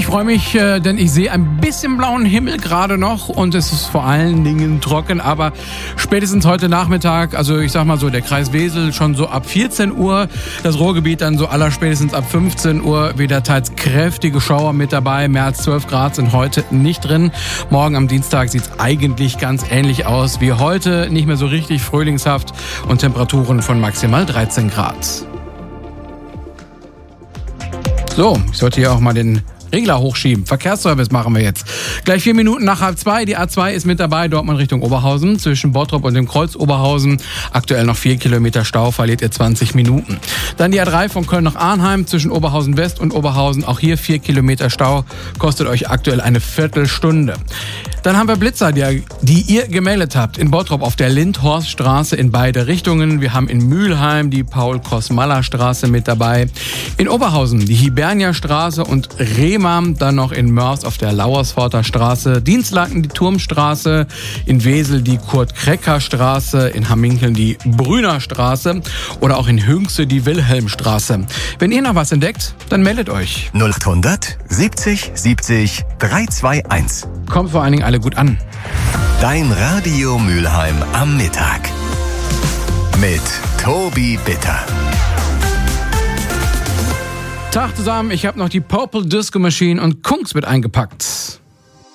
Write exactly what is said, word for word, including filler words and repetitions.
freue mich, äh, denn ich sehe ein bisschen blauen Himmel gerade noch und es ist vor allen Dingen trocken, aber spätestens heute Nachmittag, also ich sag mal so, der Kreis Wesel schon so ab vierzehn Uhr, das Ruhrgebiet dann so aller spätestens ab fünfzehn Uhr wieder teils kräftige Schauer mit dabei, mehr als zwölf Grad sind heute nicht drin. Morgen am Dienstag sieht es eigentlich ganz ähnlich aus wie heute, nicht mehr so richtig frühlingshaft und Temperaturen von maximal dreizehn Grad. So, ich sollte hier auch mal den Regler hochschieben. Verkehrsservice machen wir jetzt. Gleich vier Minuten nach halb zwei. Die A zwei ist mit dabei, Dortmund Richtung Oberhausen. Zwischen Bottrop und dem Kreuz Oberhausen. Aktuell noch vier Kilometer Stau, verliert ihr zwanzig Minuten. Dann die A drei von Köln nach Arnheim. Zwischen Oberhausen West und Oberhausen. Auch hier vier Kilometer Stau. Kostet euch aktuell eine Viertelstunde. Dann haben wir Blitzer, die, die ihr gemeldet habt. In Bottrop auf der Lindhorststraße in beide Richtungen. Wir haben in Mülheim die Paul-Kosmaller-Straße mit dabei. In Oberhausen die Hibernia-Straße und Rehmam. Dann noch in Mörs auf der Lauersforter Straße. Dienstlaken die Turmstraße. In Wesel die Kurt-Krecker-Straße. In Hamminkeln die Brüner Straße. Oder auch in Hünxe die Wilhelmstraße. Wenn ihr noch was entdeckt, dann meldet euch. null acht hundert siebzig siebzig dreihunderteinundzwanzig. Kommt vor allen Dingen alle gut an. Dein Radio Mülheim am Mittag. Mit Tobi Bitter. Tag zusammen, ich habe noch die Purple Disco Machine und Kungs mit eingepackt.